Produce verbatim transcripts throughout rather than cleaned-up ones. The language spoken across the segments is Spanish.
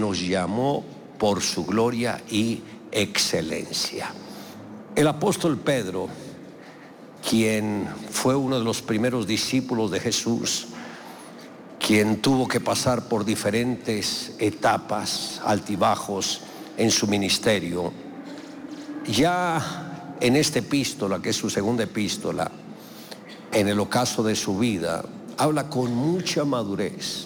nos llamó por su gloria y excelencia. El apóstol Pedro, quien fue uno de los primeros discípulos de Jesús, quien tuvo que pasar por diferentes etapas, altibajos en su ministerio, ya en esta epístola, que es su segunda epístola, en el ocaso de su vida, habla con mucha madurez.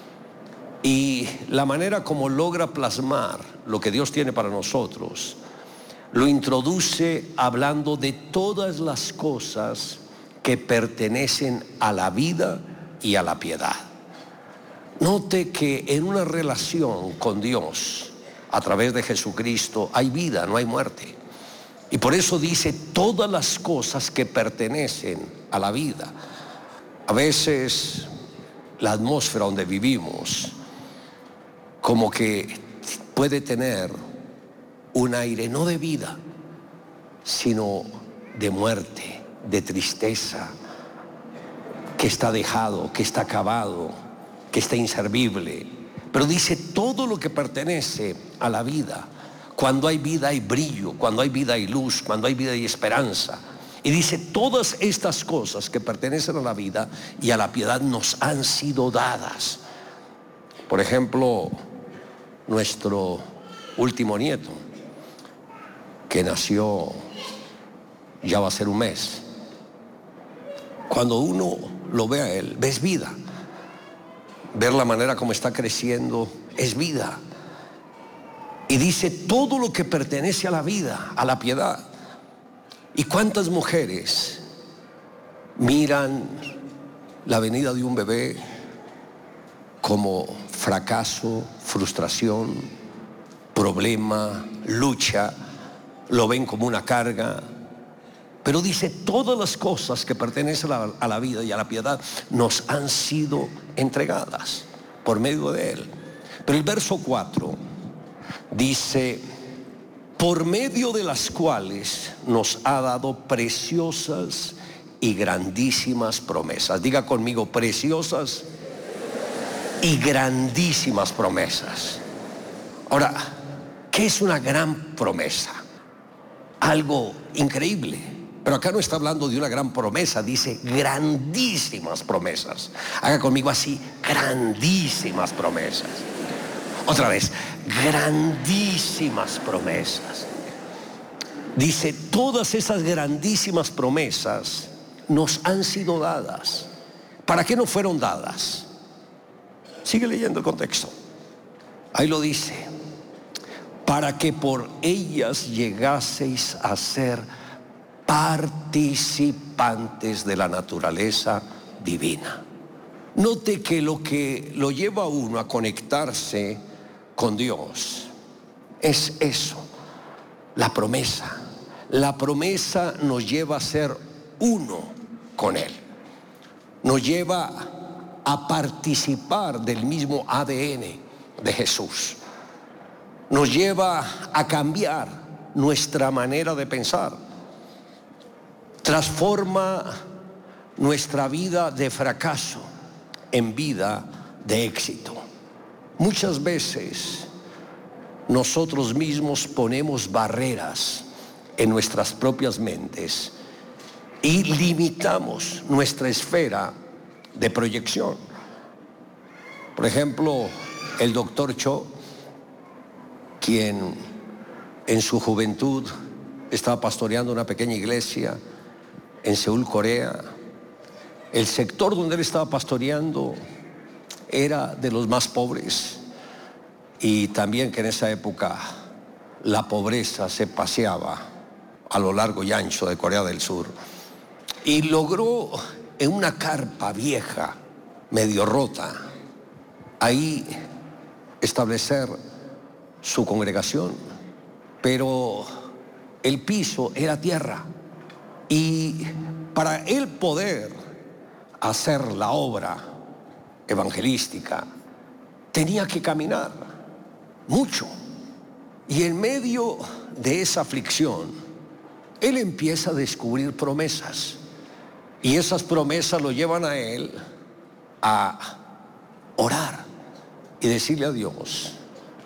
Y la manera como logra plasmar lo que Dios tiene para nosotros, lo introduce hablando de todas las cosas que pertenecen a la vida y a la piedad. Note que en una relación con Dios, a través de Jesucristo, hay vida, no hay muerte. Y por eso dice todas las cosas que pertenecen a la vida. A veces la atmósfera donde vivimos como que puede tener un aire no de vida, sino de muerte, de tristeza, que está dejado, que está acabado, que está inservible. Pero dice todo lo que pertenece a la vida. Cuando hay vida hay brillo, cuando hay vida hay luz, cuando hay vida hay esperanza. Y dice todas estas cosas que pertenecen a la vida y a la piedad nos han sido dadas. Por ejemplo, nuestro último nieto, que nació, ya va a ser un mes. Cuando uno lo ve a él, ves vida. Ver la manera como está creciendo es vida. Y dice todo lo que pertenece a la vida, a la piedad. ¿Y cuántas mujeres miran la venida de un bebé como fracaso, frustración, problema, lucha? Lo ven como una carga. Pero dice todas las cosas que pertenecen a la, a la vida y a la piedad nos han sido entregadas por medio de él. Pero el verso cuatro dice: por medio de las cuales nos ha dado preciosas y grandísimas promesas. Diga conmigo, preciosas y grandísimas promesas. Ahora, ¿qué es una gran promesa? Algo increíble. Pero acá no está hablando de una gran promesa, dice grandísimas promesas. Haga conmigo así, grandísimas promesas. Otra vez, grandísimas promesas. Dice, todas esas grandísimas promesas nos han sido dadas. ¿Para qué no fueron dadas? Sigue leyendo el contexto. Ahí lo dice: para que por ellas llegaseis a ser participantes de la naturaleza divina. Note que lo que lo lleva a uno a conectarse con Dios es eso, la promesa. La promesa nos lleva a ser uno con Él. Nos lleva a participar del mismo A D N de Jesús. Nos lleva a cambiar nuestra manera de pensar. Transforma nuestra vida de fracaso en vida de éxito. Muchas veces nosotros mismos ponemos barreras en nuestras propias mentes y limitamos nuestra esfera de proyección. Por ejemplo, el doctor Cho, quien en su juventud estaba pastoreando una pequeña iglesia en Seúl, Corea. El sector donde él estaba pastoreando era de los más pobres, y también que en esa época la pobreza se paseaba a lo largo y ancho de Corea del Sur. Y logró en una carpa vieja, medio rota, ahí establecer su congregación, pero el piso era tierra. Y para él poder hacer la obra evangelística, tenía que caminar mucho. Y en medio de esa aflicción, él empieza a descubrir promesas. Y esas promesas lo llevan a él a orar y decirle a Dios: